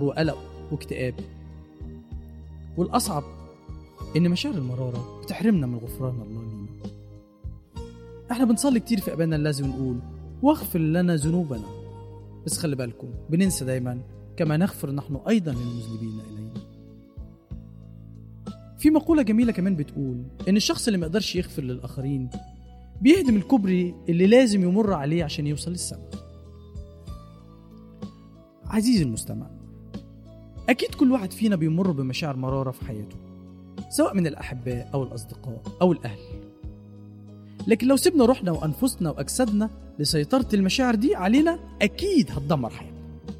وقلق واكتئاب. والأصعب إن مشاعر المرارة بتحرمنا من غفران الله لينا. احنا بنصلي كتير في أبانا الذي ونقول واغفر لنا ذنوبنا، بس خلي بالكم بننسى دايما كما نغفر نحن أيضا للمذنبين إلينا. في مقولة جميلة كمان بتقول إن الشخص اللي ما يقدرش يغفر للآخرين بيهدم الكوبري اللي لازم يمر عليه عشان يوصل للسماء. عزيزي المستمع، أكيد كل واحد فينا بيمر بمشاعر مرارة في حياته، سواء من الأحباء أو الأصدقاء أو الأهل. لكن لو سيبنا روحنا وأنفسنا وأجسادنا لسيطرة المشاعر دي علينا، أكيد هتدمر حياتنا.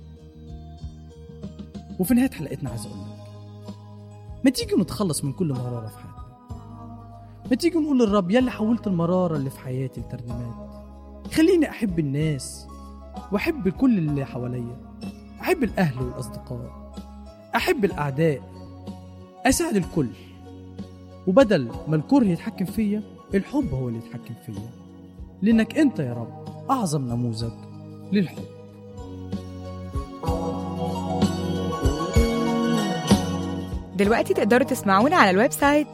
وفي نهاية حلقتنا عايز أقول لك، ما تيجي نتخلص من كل مرارة في حياتنا. ما تيجي نقول للرب يلي حولت المرارة اللي في حياتي لترنيمات، خليني أحب الناس وأحب كل اللي حواليا، أحب الأهل والأصدقاء، أحب الأعداء، أساعد الكل. وبدل ما الكره يتحكم فيا، الحب هو اللي يتحكم فيا، لأنك أنت يا رب أعظم نموذج للحب. دلوقتي تقدروا تسمعونا على الويب سايت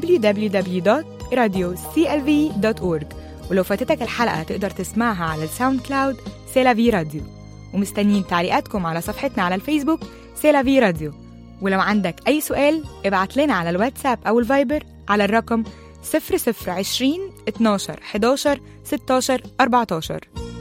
www.radioclv.org، ولو فاتتك الحلقة تقدر تسمعها على الساوند كلاود سيلافي راديو. ومستنيين تعليقاتكم على صفحتنا على الفيسبوك سيلافي راديو. ولو عندك أي سؤال ابعت لنا على الواتساب أو الفايبر على الرقم 0020 12 11 16 14.